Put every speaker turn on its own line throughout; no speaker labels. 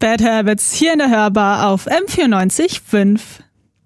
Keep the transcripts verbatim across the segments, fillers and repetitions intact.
Bad Habits hier in der Hörbar auf M vierundneunzig Komma fünf.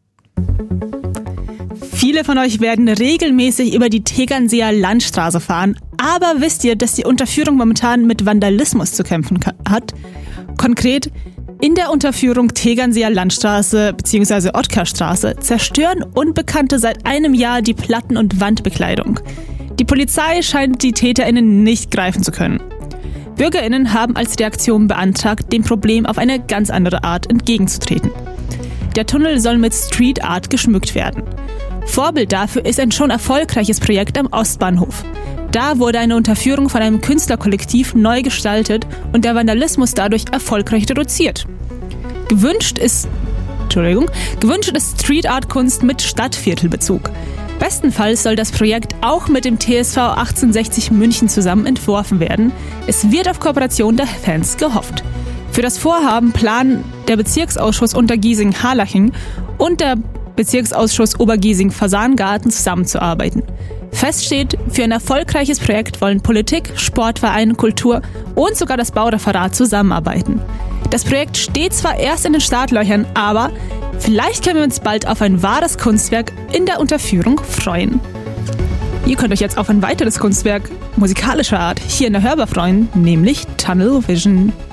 Viele von euch werden regelmäßig über die Tegernseer Landstraße fahren, aber wisst ihr, dass die Unterführung momentan mit Vandalismus zu kämpfen hat? Konkret, in der Unterführung Tegernseer Landstraße bzw. Ottkarstraße zerstören Unbekannte seit einem Jahr die Platten- und Wandbekleidung. Die Polizei scheint die TäterInnen nicht greifen zu können. BürgerInnen haben als Reaktion beantragt, dem Problem auf eine ganz andere Art entgegenzutreten. Der Tunnel soll mit Street Art geschmückt werden. Vorbild dafür ist ein schon erfolgreiches Projekt am Ostbahnhof. Da wurde eine Unterführung von einem Künstlerkollektiv neu gestaltet und der Vandalismus dadurch erfolgreich reduziert. Gewünscht ist, Entschuldigung, gewünscht ist Street Art Kunst mit Stadtviertelbezug. Bestenfalls soll das Projekt auch mit dem T S V achtzehnhundertsechzig München zusammen entworfen werden. Es wird auf Kooperation der Fans gehofft. Für das Vorhaben planen der Bezirksausschuss Untergiesing-Harlaching und der Bezirksausschuss Obergiesing-Fasangarten zusammenzuarbeiten. Fest steht, für ein erfolgreiches Projekt wollen Politik, Sportvereine, Kultur und sogar das Baureferat zusammenarbeiten. Das Projekt steht zwar erst in den Startlöchern, aber vielleicht können wir uns bald auf ein wahres Kunstwerk in der Unterführung freuen. Ihr könnt euch jetzt auf ein weiteres Kunstwerk musikalischer Art hier in der Hörbar freuen, nämlich Tunnel Vision.